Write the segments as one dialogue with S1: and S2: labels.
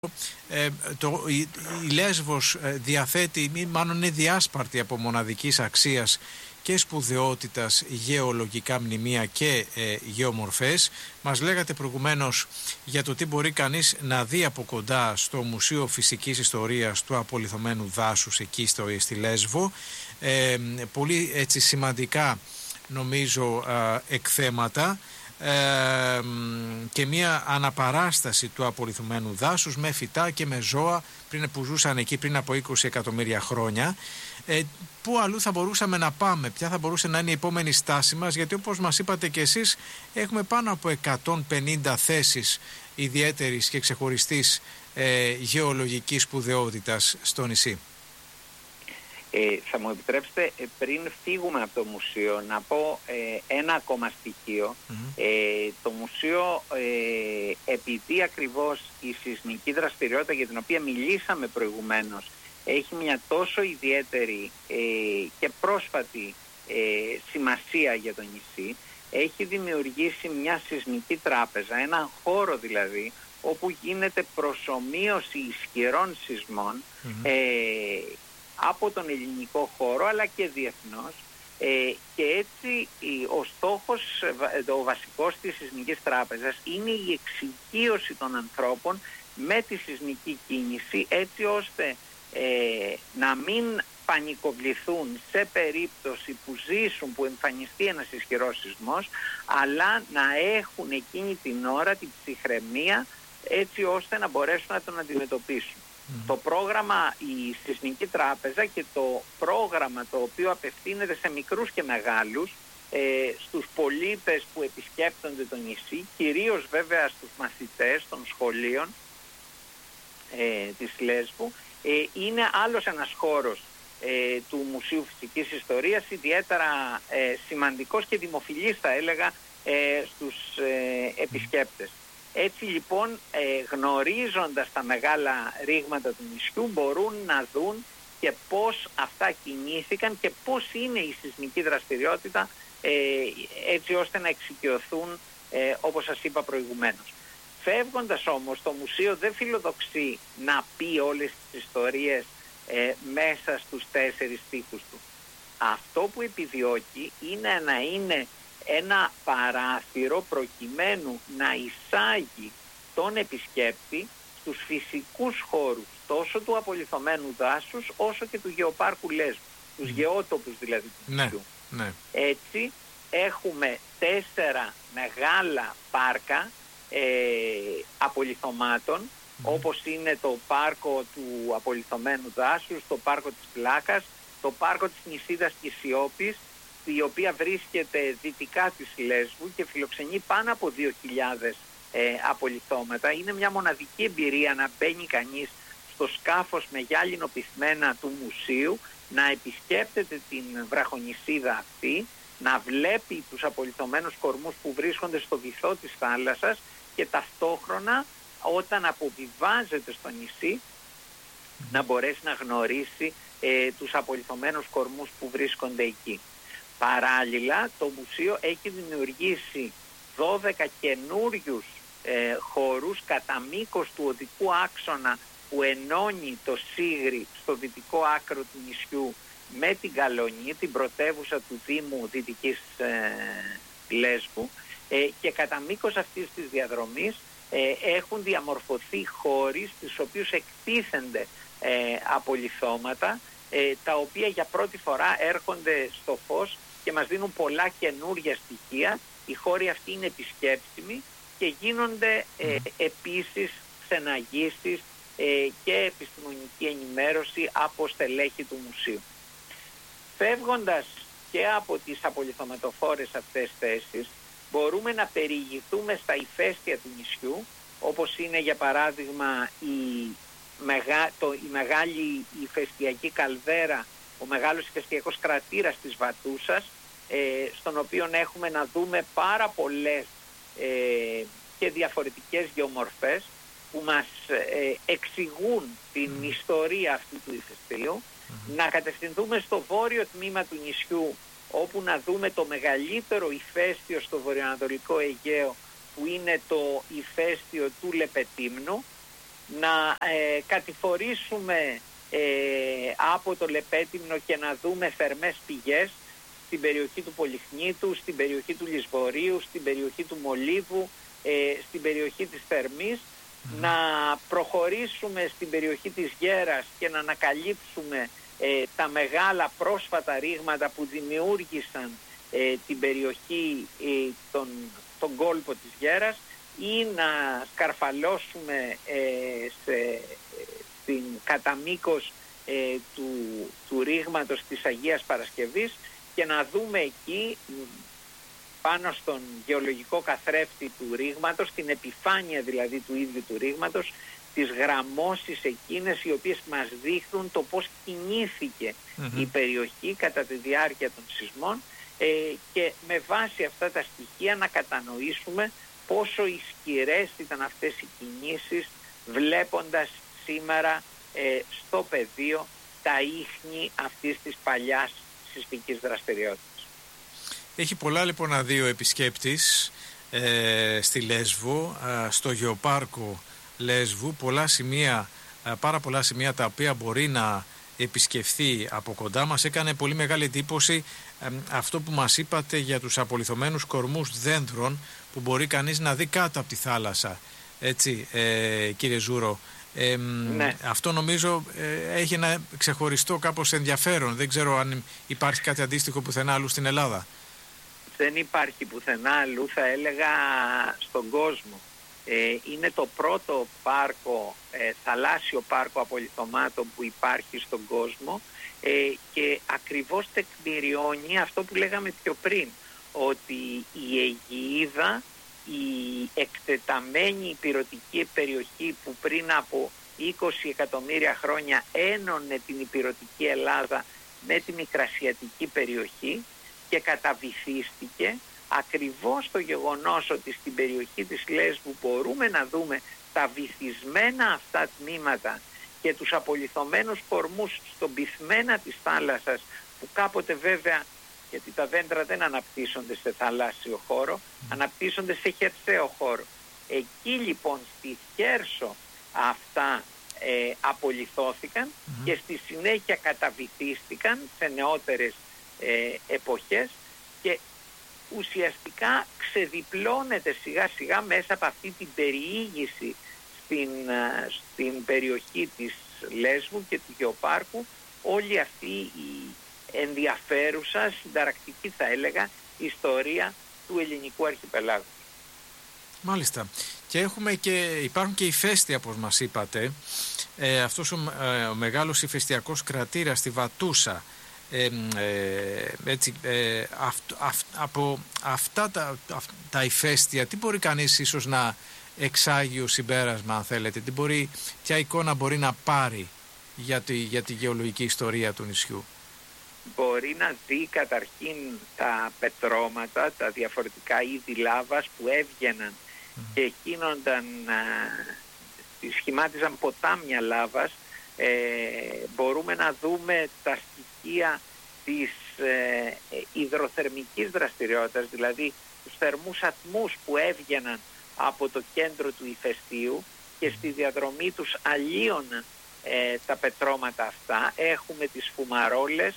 S1: Η Λέσβος διαθέτει, μάλλον είναι διάσπαρτη από μοναδικής αξίας και σπουδαιότητας γεωλογικά μνημεία και γεωμορφές. Μας λέγατε προηγουμένως για το τι μπορεί κανείς να δει από κοντά στο Μουσείο Φυσικής Ιστορίας του Απολιθωμένου Δάσους εκεί στη Λέσβο. Πολύ έτσι σημαντικά νομίζω εκθέματα και μια αναπαράσταση του απολιθωμένου δάσους με φυτά και με ζώα που ζούσαν εκεί πριν από 20 εκατομμύρια χρόνια. Πού αλλού θα μπορούσαμε να πάμε, ποια θα μπορούσε να είναι η επόμενη στάση μας, γιατί όπως μας είπατε και εσείς έχουμε πάνω από 150 θέσεις ιδιαίτερης και ξεχωριστής γεωλογικής σπουδαιότητας στο νησί.
S2: Θα μου επιτρέψετε πριν φύγουμε από το μουσείο να πω ένα ακόμα στοιχείο. Το μουσείο, επειδή ακριβώς η σεισμική δραστηριότητα για την οποία μιλήσαμε προηγουμένως έχει μια τόσο ιδιαίτερη και πρόσφατη σημασία για το νησί, έχει δημιουργήσει μια σεισμική τράπεζα, έναν χώρο δηλαδή όπου γίνεται προσομοίωση ισχυρών σεισμών από τον ελληνικό χώρο αλλά και διεθνώς, και έτσι ο στόχος, ο βασικός της σεισμικής τράπεζας είναι η εξοικείωση των ανθρώπων με τη σεισμική κίνηση, έτσι ώστε να μην πανικοβληθούν σε περίπτωση που ζήσουν, που εμφανιστεί ένας ισχυρός σεισμός, αλλά να έχουν εκείνη την ώρα την ψυχραιμία έτσι ώστε να μπορέσουν να τον αντιμετωπίσουν. Το πρόγραμμα, η Σεισμική Τράπεζα και το πρόγραμμα το οποίο απευθύνεται σε μικρούς και μεγάλους, στους πολίτες που επισκέπτονται το νησί, κυρίως βέβαια στους μαθητές των σχολείων της Λέσβου, είναι άλλος ένας χώρος του Μουσείου Φυσικής Ιστορίας, ιδιαίτερα σημαντικός και δημοφιλής θα έλεγα στους επισκέπτες. Έτσι λοιπόν, γνωρίζοντας τα μεγάλα ρήγματα του νησιού, μπορούν να δουν και πώς αυτά κινήθηκαν και πώς είναι η σεισμική δραστηριότητα, έτσι ώστε να εξοικειωθούν, όπως σας είπα προηγουμένως. Φεύγοντας όμως, το μουσείο δεν φιλοδοξεί να πει όλες τις ιστορίες μέσα στους 4 στίχους του. Αυτό που επιδιώκει είναι να είναι ένα παράθυρο προκειμένου να εισάγει τον επισκέπτη στους φυσικούς χώρους τόσο του απολιθωμένου δάσους όσο και του γεωπάρκου Λέσβου, τους γεώτοπους δηλαδή του νησιού.
S1: Ναι.
S2: Έτσι έχουμε 4 μεγάλα πάρκα απολιθωμάτων, όπως είναι το πάρκο του απολιθωμένου δάσους, το πάρκο της Πλάκας, το πάρκο της νησίδας Κισιόπης, η οποία βρίσκεται δυτικά της Λέσβου και φιλοξενεί πάνω από 2.000 απολιθώματα. Είναι μια μοναδική εμπειρία να μπαίνει κανείς στο σκάφος με γυάλινο πυθμένα του μουσείου, να επισκέπτεται την βραχονησίδα αυτή, να βλέπει τους απολιθωμένους κορμούς που βρίσκονται στο βυθό της θάλασσας και ταυτόχρονα όταν αποβιβάζεται στο νησί να μπορέσει να γνωρίσει τους απολιθωμένους κορμούς που βρίσκονται εκεί. Παράλληλα, το μουσείο έχει δημιουργήσει 12 καινούριους χώρους κατά μήκος του οδικού άξονα που ενώνει το Σίγρη στο δυτικό άκρο του νησιού με την Καλονή, την πρωτεύουσα του Δήμου Δυτικής Λέσβου, και κατά μήκος αυτής της διαδρομής έχουν διαμορφωθεί χώροι στις οποίους εκτίθενται απολιθώματα, τα οποία για πρώτη φορά έρχονται στο φως και μας δίνουν πολλά καινούργια στοιχεία. Οι χώροι αυτοί είναι επισκέψιμοι και γίνονται επίσης ξεναγήσεις και επιστημονική ενημέρωση από στελέχη του μουσείου. Φεύγοντας και από τις απολιθωματοφόρες αυτές θέσεις, μπορούμε να περιηγηθούμε στα ηφαίστεια του νησιού, όπως είναι για παράδειγμα η μεγάλη ηφαιστειακή καλδέρα, ο μεγάλος ηφαιστειακός κρατήρας της Βατούσας, στον οποίο έχουμε να δούμε πάρα πολλές και διαφορετικές γεωμορφές που μας εξηγούν την ιστορία αυτού του ηφαιστείου. Να κατευθυνθούμε στο βόρειο τμήμα του νησιού, όπου να δούμε το μεγαλύτερο ηφαίστειο στο βορειοανατολικό Αιγαίο, που είναι το ηφαίστειο του Λεπετίμνου. να κατηφορήσουμε από το Λεπέτιμνο και να δούμε θερμές πηγές στην περιοχή του Πολυχνήτου, στην περιοχή του Λισβορείου, στην περιοχή του Μολύβου, στην περιοχή της Θερμής, να προχωρήσουμε στην περιοχή της Γέρας και να ανακαλύψουμε τα μεγάλα πρόσφατα ρήγματα που δημιούργησαν την περιοχή, τον κόλπο της Γέρας, ή να σκαρφαλώσουμε κατά μήκος του ρήγματος της Αγίας Παρασκευής και να δούμε εκεί πάνω στον γεωλογικό καθρέφτη του ρήγματος, την επιφάνεια δηλαδή του ίδιου του ρήγματος, τις γραμμώσεις εκείνες οι οποίες μας δείχνουν το πώς κινήθηκε η περιοχή κατά τη διάρκεια των σεισμών, και με βάση αυτά τα στοιχεία να κατανοήσουμε πόσο ισχυρές ήταν αυτές οι κινήσεις, βλέποντας σήμερα στο πεδίο τα ίχνη αυτής της παλιάς σεισμικής δραστηριότητας.
S1: Έχει πολλά λοιπόν να δει ο επισκέπτης στη Λέσβο, στο γεωπάρκο Λέσβου, πάρα πολλά σημεία τα οποία μπορεί να επισκεφθεί από κοντά. Μας έκανε πολύ μεγάλη εντύπωση αυτό που μας είπατε για τους απολιθωμένους κορμούς δέντρων που μπορεί κανείς να δει κάτω από τη θάλασσα. Έτσι, κύριε Ζούρο. Ναι. Αυτό νομίζω έχει ένα ξεχωριστό κάπως ενδιαφέρον. Δεν ξέρω αν υπάρχει κάτι αντίστοιχο πουθενά αλλού στην Ελλάδα.
S2: Δεν υπάρχει πουθενά αλλού, θα έλεγα, στον κόσμο. Είναι το πρώτο πάρκο, θαλάσσιο πάρκο απολιθωμάτων που υπάρχει στον κόσμο, και ακριβώς τεκμηριώνει αυτό που λέγαμε πιο πριν, ότι η Αιγυίδα, η εκτεταμένη ηπειρωτική περιοχή που πριν από 20 εκατομμύρια χρόνια ένωνε την ηπειρωτική Ελλάδα με τη μικρασιατική περιοχή και καταβυθίστηκε, ακριβώς το γεγονός ότι στην περιοχή της Λέσβου μπορούμε να δούμε τα βυθισμένα αυτά τμήματα και τους απολιθωμένους κορμούς στον πυθμένα της θάλασσας, που κάποτε βέβαια, γιατί τα δέντρα δεν αναπτύσσονται σε θαλάσσιο χώρο, αναπτύσσονται σε χερσαίο χώρο. Εκεί λοιπόν στη Χέρσο αυτά απολιθώθηκαν και στη συνέχεια καταβυθίστηκαν σε νεότερες εποχές και ουσιαστικά ξεδιπλώνεται σιγά σιγά μέσα από αυτή την περιήγηση στην περιοχή της Λέσβου και του Γεωπάρκου όλη αυτή η ενδιαφέρουσα, συνταρακτική θα έλεγα, ιστορία του ελληνικού αρχιπελάγου.
S1: Μάλιστα. Και υπάρχουν και ηφαίστεια, όπως μας είπατε. Αυτός ο μεγάλος ηφαιστειακός κρατήρας στη Βατούσα. Από αυτά τα ηφαίστεια, τι μπορεί κανείς ίσως να εξάγει ως συμπέρασμα, αν θέλετε? Ποια εικόνα μπορεί να πάρει για τη γεωλογική ιστορία του νησιού?
S2: Μπορεί να δει καταρχήν τα πετρώματα, τα διαφορετικά είδη λάβας που έβγαιναν και σχημάτιζαν ποτάμια λάβας. Μπορούμε να δούμε τα στοιχεία της υδροθερμικής δραστηριότητας, δηλαδή τους θερμούς ατμούς που έβγαιναν από το κέντρο του ηφαιστείου και στη διαδρομή τους αλλίωναν τα πετρώματα αυτά. Έχουμε τις φουμαρόλες,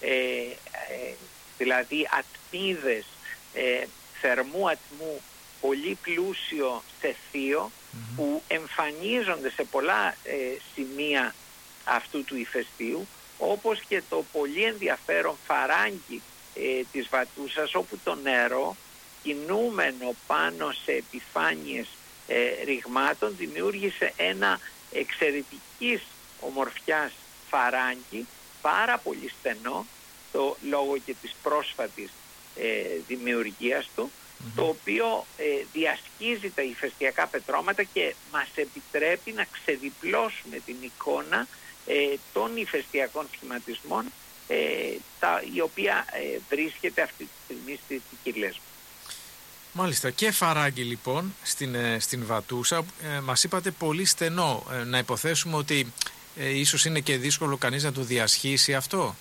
S2: δηλαδή ατμίδες θερμού ατμού πολύ πλούσιο σε θείο, που εμφανίζονται σε πολλά σημεία αυτού του ηφαιστείου, όπως και το πολύ ενδιαφέρον φαράγγι της Βατούσας, όπου το νερό κινούμενο πάνω σε επιφάνειες ρηγμάτων δημιούργησε ένα εξαιρετικής ομορφιάς φαράγγι, πάρα πολύ στενό, λόγω και της πρόσφατης δημιουργίας του, το οποίο διασχίζει τα ηφαιστειακά πετρώματα και μας επιτρέπει να ξεδιπλώσουμε την εικόνα των ηφαιστειακών σχηματισμών, η οποία βρίσκεται αυτή τη στιγμή στη Δυτική Λέσβο.
S1: Μάλιστα. Και φαράγγι λοιπόν στην Βατούσα, μας είπατε πολύ στενό. Να υποθέσουμε ότι ίσως είναι και δύσκολο κανείς να το διασχίσει αυτό.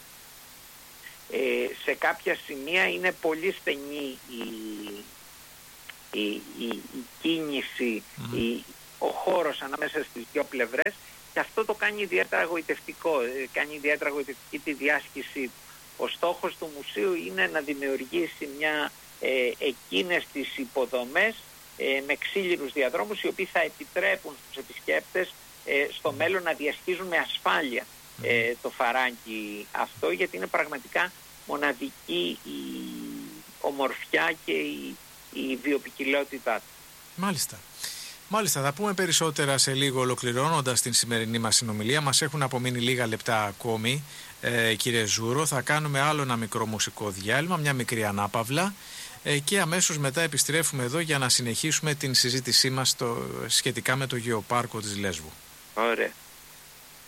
S2: Σε κάποια σημεία είναι πολύ στενή η κίνηση, ο χώρος ανάμεσα στις δύο πλευρές, και αυτό το κάνει ιδιαίτερα εγωιτευτικό, κάνει ιδιαίτερα εγωιτευτική τη διάσκηση. Ο στόχος του μουσείου είναι να δημιουργήσει εκείνες τις υποδομές με ξύλινους διαδρόμους, οι οποίοι θα επιτρέπουν στους επισκέπτες στο μέλλον να διασχίζουν με ασφάλεια το φαράγγι αυτό, γιατί είναι πραγματικά μοναδική η ομορφιά και η βιοποικιλότητά του.
S1: Μάλιστα, θα πούμε περισσότερα σε λίγο, ολοκληρώνοντας την σημερινή μας συνομιλία. Μας έχουν απομείνει λίγα λεπτά ακόμη, κύριε Ζούρο. Θα κάνουμε άλλο ένα μικρό μουσικό διάλειμμα, μια μικρή ανάπαυλα, και αμέσως μετά επιστρέφουμε εδώ για να συνεχίσουμε την συζήτησή μας σχετικά με το γεωπάρκο της Λέσβου.
S2: Ωραία.